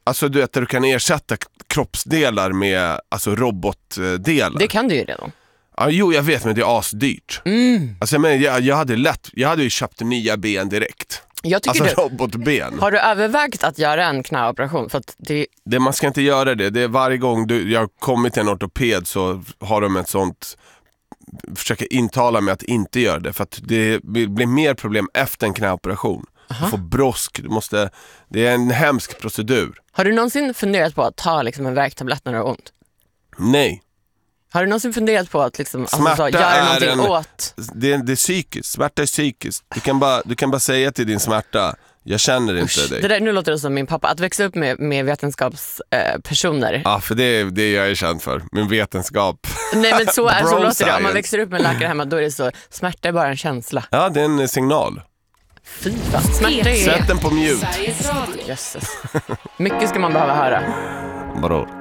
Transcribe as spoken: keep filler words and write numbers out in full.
Alltså du vet, du kan ersätta kroppsdelar med alltså robotdelar. Det kan du ju redan. Ja, jo, jag vet, men det är asdyrt. Mm. Alltså men jag, jag hade lätt, jag hade ju köpt nya ben direkt. Jag tycker Alltså du, robotben. har du övervägt att göra en knäoperation? För att det... Det, man ska inte göra det. Det är varje gång du, jag har kommit till en ortoped så har de ett sånt, försöker intala mig att inte göra det. För att det blir mer problem efter en knäoperation. Du får brosk, du måste, det är en hemsk procedur. Har du någonsin funderat på att ta liksom en värktablett när du har ont? Nej. Har du någonsin funderat på att liksom, alltså, så, Smärta göra är någonting en, åt? det, det är psykiskt, smärta är psykiskt. Du kan bara, du kan bara säga till din smärta, jag känner inte Usch, dig. Det där, nu låter det som min pappa. Att växa upp med, med vetenskapspersoner. Eh, Ja, för det är det jag är känd för. Min vetenskap. Nej, men så, är, så Bro låter det. Om science. man växer upp med en läkare hemma, då är det så. Smärta är bara en känsla. Ja, det är en signal. Fy fan. Smärta är... Sätt den på mute. Jösses. Mycket ska man behöva höra. Vadå?